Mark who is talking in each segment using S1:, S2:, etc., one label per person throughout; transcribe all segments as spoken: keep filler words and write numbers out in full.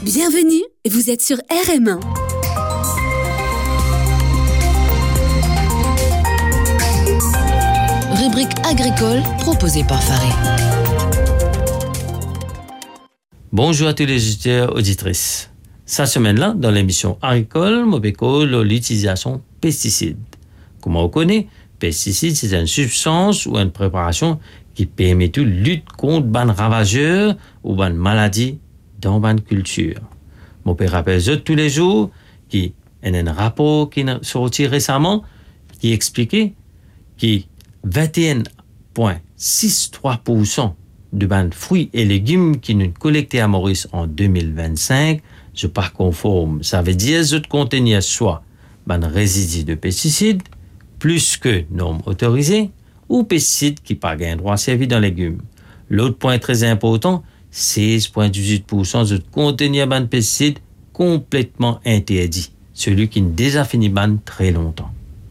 S1: Bienvenue, vous êtes sur R M un.
S2: Rubrique agricole proposée par Faré.
S3: Bonjour à tous les auditeurs et auditrices. Cette semaine-là, dans l'émission agricole, je vais parler de l'utilisation de pesticides. Comme on connaît, pesticides, c'est une substance ou une préparation qui permet de lutter contre les ravageurs ou les maladies dans les cultures. Je peux rappeler tous les jours qu'il y a un rapport qui est sorti récemment qui expliquait que vingt et un virgule soixante-treize pour cent de les fruits et légumes qui nous collectés à Maurice en deux mille vingt-cinq ne sont pas conformes. Ça veut dire qu'ils contiennent soit des résidus de pesticides, plus que normes autorisées, ou pesticides qui n'ont pas droit à servir dans les légumes. L'autre point très important, seize virgule dix-huit pour cent de contenir des pesticides complètement interdits, celui qui ne déjà fini ban très longtemps.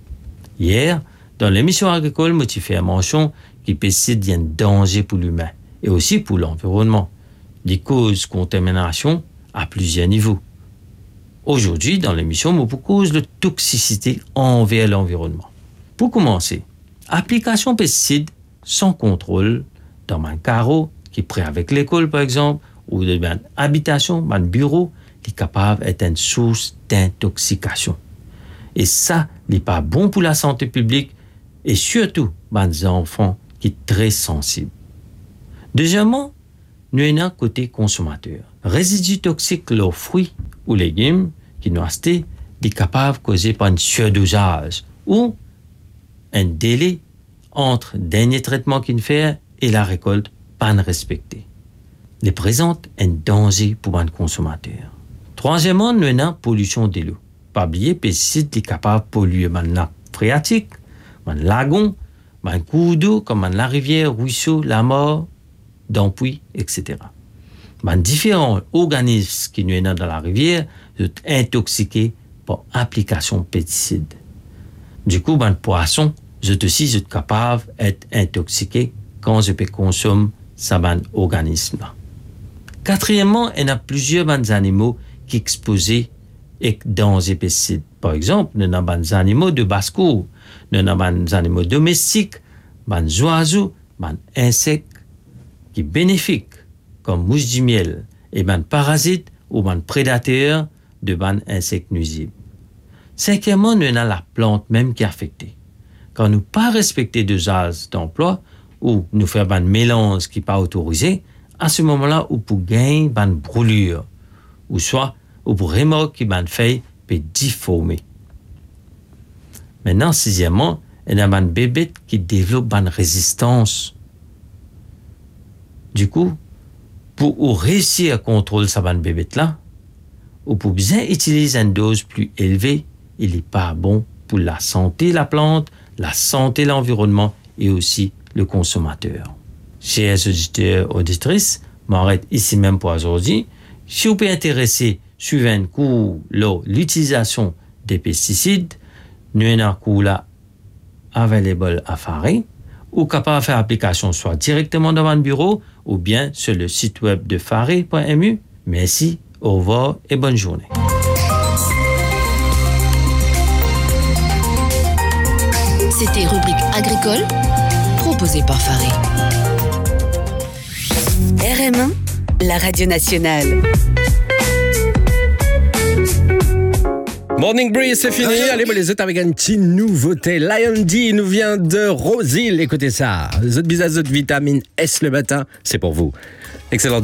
S3: Hier, dans l'émission agricole, je fais mention que les pesticides sont un danger pour l'humain et aussi pour l'environnement. Ils causent contamination à plusieurs niveaux. Aujourd'hui, dans l'émission, je vous cause de toxicité envers l'environnement. Pour commencer, application pesticides sans contrôle dans un carreau qui est prêt avec l'école, par exemple, ou de une habitation, un bureau, qui est capable d'être une source d'intoxication. Et ça, n'est pas bon pour la santé publique et surtout pour les enfants qui sont très sensibles. Deuxièmement, nous avons un côté consommateur. Résidus toxiques leurs fruits ou légumes qui nous achetés sont capables de causer par un surdosage ou un délai entre le dernier traitement qu'ils fait et la récolte pas respectée. Les présentent un danger pour les consommateurs. Troisièmement, nous avons la pollution de l'eau. Pas oublier, les pesticides sont capables de polluer les nappes phréatiques, les lagons, les cours d'eau comme la rivière, ruisseau, la mare, d'empuis, et cetera. Les différents organismes qui nous sont dans la rivière sont intoxiqués par application de pesticides. Du coup, les poissons sont aussi capables d'être intoxiqués quand je peux consommer ces organismes-là. Quatrièmement, il y a plusieurs animaux qui sont exposés dans les pesticides. Par exemple, nous avons des animaux de basse-cour, nous avons des animaux domestiques, des oiseaux, des insectes qui sont bénéfiques, comme mouches du miel, et des parasites ou des prédateurs de des insectes nuisibles. Cinquièmement, nous avons la plante même qui est affectée. Quand nous ne pas respecter deux âges d'emploi ou nous faisons un mélange qui n'est pas autorisé, à ce moment-là, on peut gagner une brûlure, ou soit on peut remarquer que les feuilles peuvent difformer. Maintenant, sixièmement, il y a des bébés qui développent une résistance. Du coup, pour réussir à contrôler ces bébés-là, ou pour bien utiliser une dose plus élevée, il n'est pas bon pour la santé de la plante, la santé de l'environnement et aussi le consommateur. Chers auditeurs et auditrices, je m'arrête ici même pour aujourd'hui. Si vous pouvez intéresser sur un cours l'utilisation des pesticides, nous avons un cours là available à Faré ou capable de faire application soit directement dans votre bureau ou bien sur le site web de faré point m u. Merci, au revoir et bonne journée.
S2: C'était rubrique agricole proposée par Faré.
S1: R M un, la radio nationale.
S4: Morning Breeze, c'est fini. Allez, bon, les autres avec une petite nouveauté. Lion D nous vient de Rosehill. Écoutez ça. Les autres bisages de vitamine S le matin, c'est pour vous. Excellente